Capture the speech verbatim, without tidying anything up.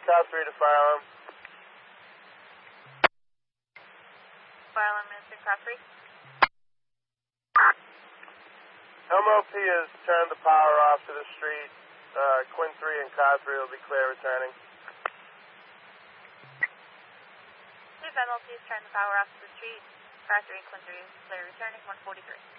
Cal three to fire alarm. Fire alarm Minister, Cal three. M O P has turned the power off to the street. Uh, Quinn three and Cal three will be clear returning. Chief, M O P has turned the power off to the street. Car three and Quinn three is clear returning, one forty-three.